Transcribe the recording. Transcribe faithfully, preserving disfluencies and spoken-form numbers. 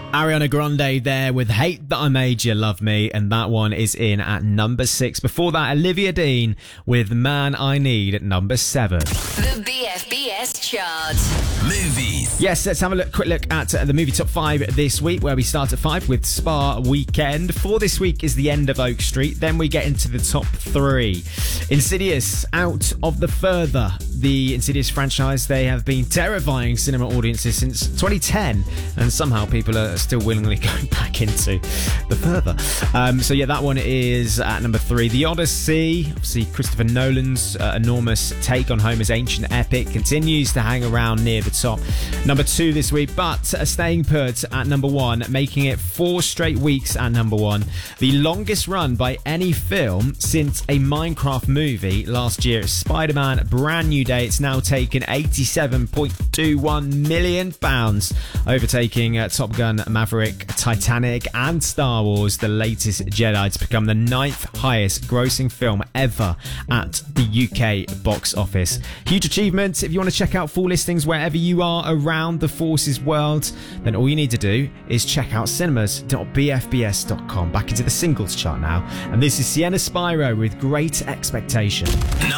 Ariana Grande there with Hate That I Made You Love Me, and that one is in at number six. Before that, Olivia Dean with Man I Need at number seven. The B F B S chart. Movies. Yes, let's have a look, quick look at uh, the movie top five this week, where we start at five with Spa Weekend. Four this week is The End of Oak Street. Then we get into the top three. Insidious, Out of the Further. The Insidious franchise, they have been terrifying cinema audiences since twenty ten, and somehow people are still willingly going back into the Further. Um, so yeah, that one is at number three. The Odyssey, obviously Christopher Nolan's uh, enormous take on Homer's ancient epic, continues to hang around near the top. Number two this week, but uh, staying put at number one, making it four straight weeks at number one. The longest run by any film since a Minecraft movie last year, Spider-Man Brand New Day. It's now taken eighty-seven point two one million pounds, overtaking uh, Top Gun, Maverick, Titanic and Star Wars The Latest Jedi to become the ninth highest grossing film ever at the U K box office. Huge achievement. If you want to check out full listings wherever you are around the Forces world, then all you need to do is check out cinemas dot b f b s dot com. Back into the singles chart now, and this is Sienna Spyro with Great Expectation. No.